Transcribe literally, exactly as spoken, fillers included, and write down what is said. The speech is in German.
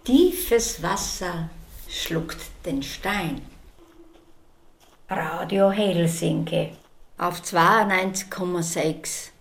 Tiefes Wasser schluckt den Stein. Radio Helsinki Auf zweiundneunzig Komma sechs.